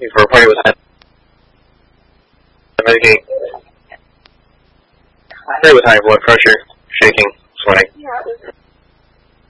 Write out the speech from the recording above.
for a party with high blood pressure, shaking, sweating.